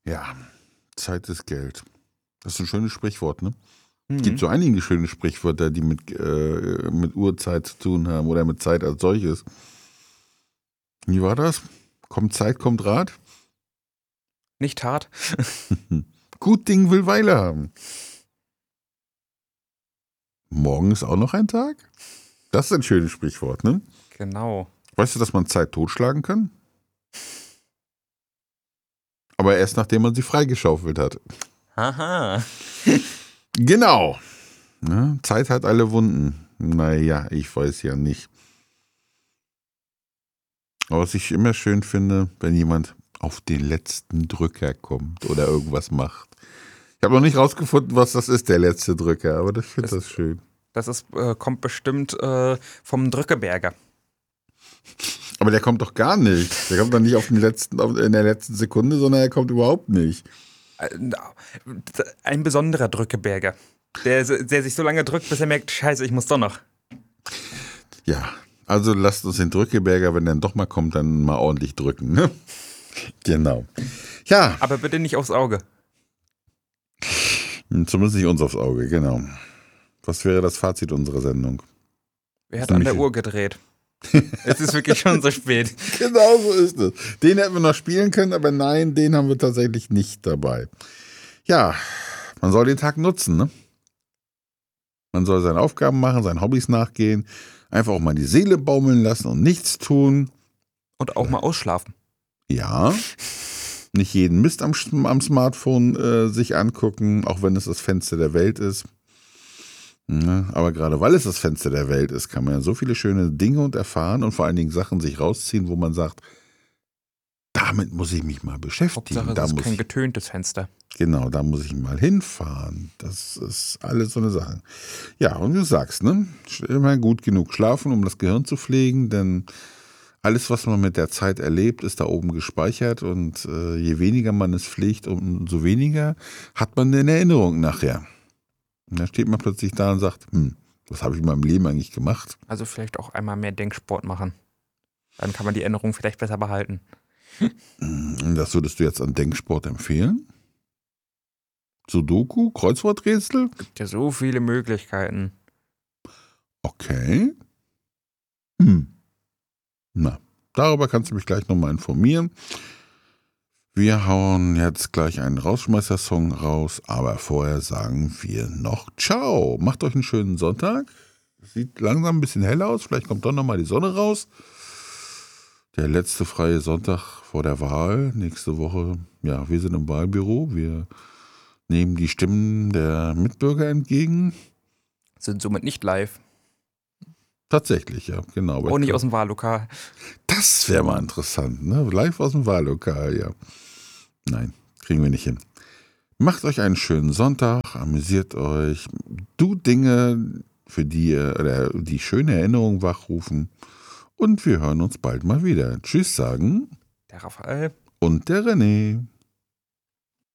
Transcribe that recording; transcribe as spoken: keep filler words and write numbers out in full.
Ja, Zeit ist Geld. Das ist ein schönes Sprichwort, ne? Es Mhm. gibt so einige schöne Sprichwörter, die mit, äh, mit Uhrzeit zu tun haben oder mit Zeit als solches. Wie war das? Kommt Zeit, kommt Rat? Nicht hart. Gut Ding will Weile haben. Morgen ist auch noch ein Tag? Das ist ein schönes Sprichwort, ne? Genau. Weißt du, dass man Zeit totschlagen kann? Aber erst nachdem man sie freigeschaufelt hat. Haha. Genau. Ja, Zeit hat alle Wunden. Naja, ich weiß ja nicht. Aber was ich immer schön finde, wenn jemand auf den letzten Drücker kommt oder irgendwas macht. Ich habe noch nicht rausgefunden, was das ist, der letzte Drücker, aber ich finde Das- das schön. Das ist, äh, kommt bestimmt äh, vom Drückeberger. Aber der kommt doch gar nicht. Der kommt doch nicht auf den letzten, auf, in der letzten Sekunde, sondern er kommt überhaupt nicht. Äh, Ein besonderer Drückeberger. Der, der sich so lange drückt, bis er merkt, scheiße, ich muss doch noch. Ja, also lasst uns den Drückeberger, wenn er dann doch mal kommt, dann mal ordentlich drücken. Ne? Genau. Ja, Aber bitte nicht aufs Auge. zumindest nicht uns aufs Auge, genau. Was wäre das Fazit unserer Sendung? Wer hat Ist an der nämlich- Uhr gedreht? Es ist wirklich schon so spät. Genau so ist es. Den hätten wir noch spielen können, aber nein, den haben wir tatsächlich nicht dabei. Ja, man soll den Tag nutzen, ne? Man soll seine Aufgaben machen, seinen Hobbys nachgehen, einfach auch mal die Seele baumeln lassen und nichts tun. Und auch mal ausschlafen. Ja, nicht jeden Mist am, am Smartphone äh, sich angucken, auch wenn es das Fenster der Welt ist. Ne? Aber gerade weil es das Fenster der Welt ist, kann man ja so viele schöne Dinge und erfahren und vor allen Dingen Sachen sich rausziehen, wo man sagt, damit muss ich mich mal beschäftigen. Hauptsache, Da es ist muss kein ich, getöntes Fenster. genau, da muss ich mal hinfahren. Das ist alles so eine Sache. Ja, und du sagst, ne, immer gut genug schlafen, um das Gehirn zu pflegen, denn alles, was man mit der Zeit erlebt, ist da oben gespeichert und äh, je weniger man es pflegt, umso weniger hat man in Erinnerung nachher. Und dann steht man plötzlich da und sagt, hm, was habe ich in meinem Leben eigentlich gemacht? Also vielleicht auch einmal mehr Denksport machen. Dann kann man die Erinnerung vielleicht besser behalten. Und das würdest du jetzt an Denksport empfehlen? Sudoku, Kreuzworträtsel? Gibt ja so viele Möglichkeiten. Okay. Hm. Na, darüber kannst du mich gleich nochmal informieren. Wir hauen jetzt gleich einen Rausschmeißer-Song raus, aber vorher sagen wir noch Ciao. Macht euch einen schönen Sonntag. Sieht langsam ein bisschen heller aus, vielleicht kommt doch nochmal die Sonne raus. Der letzte freie Sonntag vor der Wahl. Nächste Woche, ja, wir sind im Wahlbüro. Wir nehmen die Stimmen der Mitbürger entgegen. Sind somit nicht live. Tatsächlich, ja, genau. Auch nicht aus dem Wahllokal. Das wäre mal interessant, ne? Live aus dem Wahllokal, ja. Nein, kriegen wir nicht hin. Macht euch einen schönen Sonntag, amüsiert euch, tut Dinge, für die ihr, oder die schöne Erinnerungen wachrufen. Und wir hören uns bald mal wieder. Tschüss sagen Der Raphael. und der René.